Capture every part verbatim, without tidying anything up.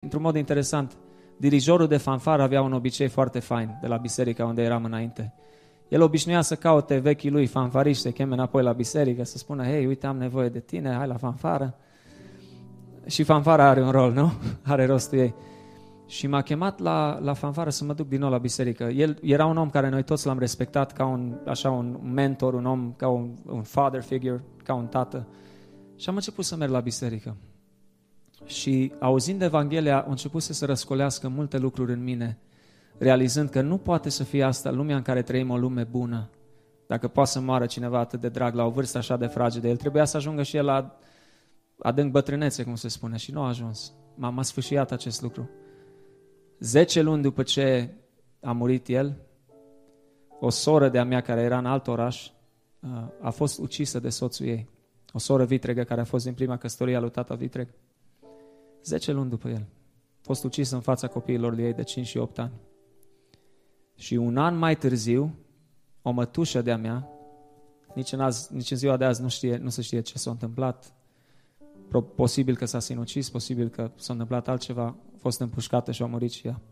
într-un mod interesant, dirijorul de fanfară avea un obicei foarte fain de la biserica unde eram înainte. El obișnuia să caute vechii lui fanfariști, să cheme înapoi la biserică, să spună, hei, uite, am nevoie de tine, hai la fanfară. Și fanfara are un rol, nu? Are rostul ei. Și m-a chemat la, la fanfară să mă duc din nou la biserică. El era un om care noi toți l-am respectat ca un, așa, un mentor, un om, ca un, un father figure, ca un tată. Și am început să merg la biserică. Și auzind Evanghelia, a început să se răscolească multe lucruri în mine, realizând că nu poate să fie asta lumea în care trăim, o lume bună. Dacă poate să moară cineva atât de drag la o vârstă așa de fragedă, el trebuia să ajungă și el la adânc bătrânețe, cum se spune, și nu a ajuns. M-a, m-a sfâșiat acest lucru. Zece luni după ce a murit el, o soră de-a mea care era în alt oraș a fost ucisă de soțul ei. O soră vitregă care a fost din prima căsătorie a lui tata vitreg. Zece luni după el. A fost ucisă în fața copiilor ei de cinci și opt ani. Și un an mai târziu, o mătușă de-a mea, nici în, azi, nici în ziua de azi nu, știe, nu se știe ce s-a întâmplat. Posibil că s-a sinucis, posibil că s-a întâmplat altceva, a fost împușcată și a murit și ea.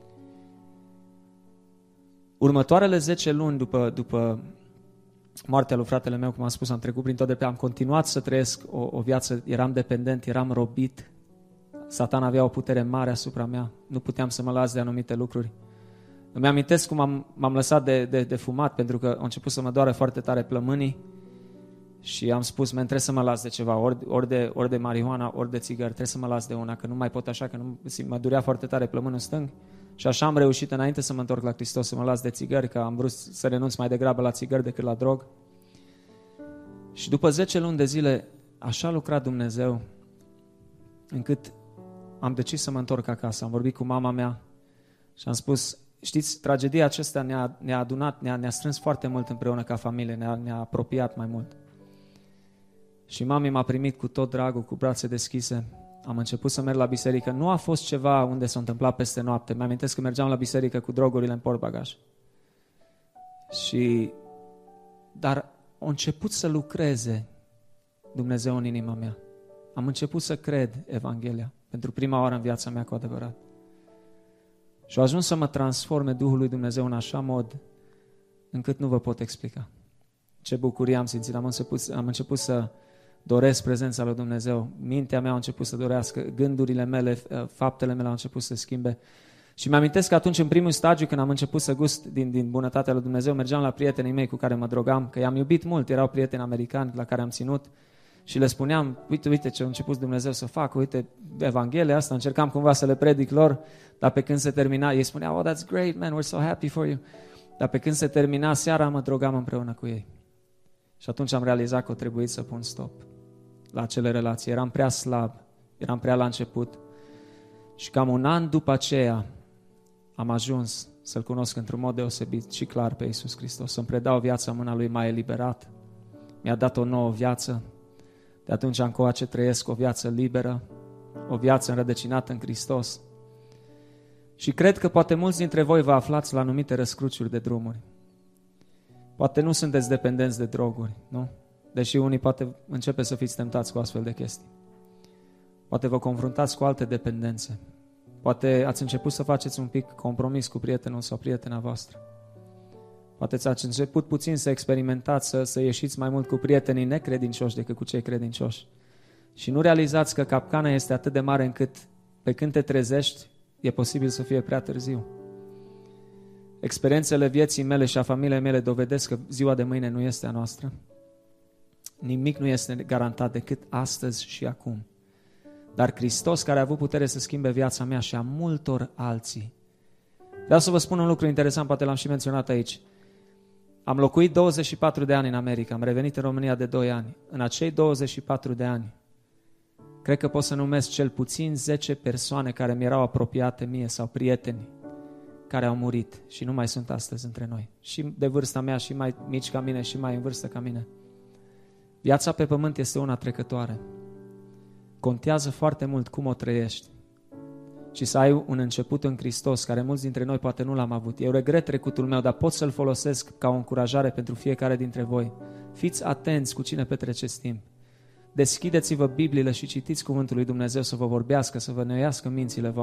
Următoarele zece luni după, după moartea lui fratele meu, cum am spus, am trecut prin tot de pe, am continuat să trăiesc o, o viață, eram dependent, eram robit, Satan avea o putere mare asupra mea, nu puteam să mă las de anumite lucruri. Îmi amintesc cum am, m-am lăsat de, de, de fumat, pentru că a început să mă doară foarte tare plămânii și am spus, mă, trebuie să mă las de ceva, ori, ori, de, ori de marihuana, ori de țigări, trebuie să mă las de una, că nu mai pot așa, că nu, mă durea foarte tare plămânul stâng. Și așa am reușit înainte să mă întorc la Hristos, să mă las de țigări, că am vrut să renunț mai degrabă la țigări decât la drog. Și după zece luni de zile, așa a lucrat Dumnezeu, încât am decis să mă întorc acasă. Am vorbit cu mama mea și am spus, știți, tragedia aceasta ne-a, ne-a adunat, ne-a, ne-a strâns foarte mult împreună ca familie, ne-a, ne-a apropiat mai mult. Și mami m-a primit cu tot dragul, cu brațe deschise. Am început să merg la biserică. Nu a fost ceva unde s-a întâmplat peste noapte. Mi-amintesc că mergeam la biserică cu drogurile în portbagaj. Și... Dar a început să lucreze Dumnezeu în inima mea. Am început să cred Evanghelia pentru prima oară în viața mea cu adevărat. Și a ajuns să mă transforme Duhul lui Dumnezeu în așa mod încât nu vă pot explica. Ce bucurie am simțit. Am început, am început să doresc prezența lui Dumnezeu. Mintea mea a început să dorească, gândurile mele, faptele mele au început să se schimbe. Și mi-amintesc că atunci, în primul stagiu, când am început să gust din, din bunătatea lui Dumnezeu, mergeam la prietenii mei cu care mă drogam, că i-am iubit mult, erau prieteni americani la care am ținut și le spuneam, uite, uite ce a început Dumnezeu să facă, uite Evanghelia asta, încercam cumva să le predic lor, dar pe când se termina, ei spuneau, oh, that's great, man, we're so happy for you. Dar pe când se termina seara, mă drogam împreună cu ei. Și atunci am realizat că a trebuit să pun stop la acele relații. Eram prea slab, eram prea la început. Și cam un an după aceea am ajuns să-L cunosc într-un mod deosebit și clar pe Iisus Hristos, să-mi predau viața în mâna Lui, m-a eliberat, mi-a dat o nouă viață. De atunci încoace trăiesc o viață liberă, o viață înrădăcinată în Hristos. Și cred că poate mulți dintre voi vă aflați la anumite răscruciuri de drumuri. Poate nu sunteți dependenți de droguri, nu? Deși unii poate începe să fiți tentați cu astfel de chestii. Poate vă confruntați cu alte dependențe. Poate ați început să faceți un pic compromis cu prietenul sau prietena voastră. Poate ați început puțin să experimentați, să, să ieșiți mai mult cu prietenii necredincioși decât cu cei credincioși. Și nu realizați că capcana este atât de mare încât pe când te trezești, e posibil să fie prea târziu. Experiențele vieții mele și a familiei mele dovedesc că ziua de mâine nu este a noastră. Nimic nu este garantat decât astăzi și acum. Dar Hristos, care a avut putere să schimbe viața mea și a multor alții. Vreau să vă spun un lucru interesant, poate l-am și menționat aici. Am locuit douăzeci și patru de ani în America, am revenit în România de doi ani. În acei douăzeci și patru de ani, cred că pot să numesc cel puțin zece persoane care mi erau apropiate mie sau prieteni, care au murit și nu mai sunt astăzi între noi. Și de vârsta mea, și mai mici ca mine, și mai în vârstă ca mine. Viața pe pământ este una trecătoare. Contează foarte mult cum o trăiești. Și să ai un început în Hristos, care mulți dintre noi poate nu l-am avut. Eu regret trecutul meu, dar pot să-l folosesc ca o încurajare pentru fiecare dintre voi. Fiți atenți cu cine petreceți timp. Deschideți-vă Bibliile și citiți cuvântul lui Dumnezeu să vă vorbească, să vă năiască mințile voastre.